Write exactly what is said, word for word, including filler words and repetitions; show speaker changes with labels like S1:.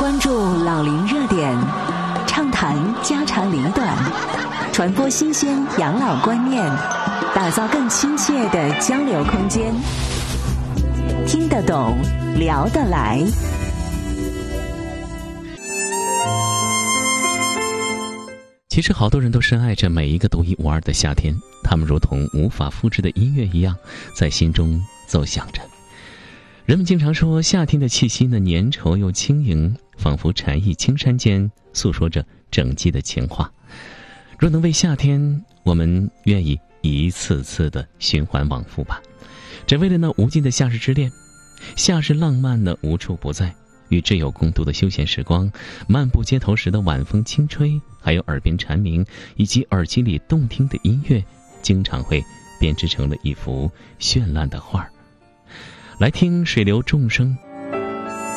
S1: 关注老龄热点，畅谈家长里短，传播新鲜养老观念，打造更亲切的交流空间。听得懂，聊得来。
S2: 其实好多人都深爱着每一个独一无二的夏天，他们如同无法复制的音乐一样，在心中奏响着。人们经常说，夏天的气息呢，粘稠又轻盈，仿佛禅意青山间，诉说着整季的情话。若能为夏天，我们愿意一次次的循环往复吧，只为了那无尽的夏日之恋。夏日浪漫呢，无处不在，与挚友共度的休闲时光，漫步街头时的晚风轻吹，还有耳边蝉鸣，以及耳机里动听的音乐，经常会编织成了一幅绚烂的画儿。来听水流众生